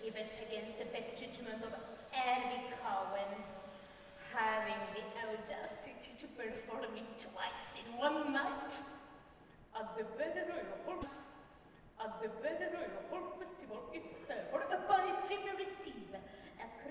even against the best judgment of Eric Cowan, having the audacity to perform it twice in one night at the very Royal Hall Festival itself, or upon its receive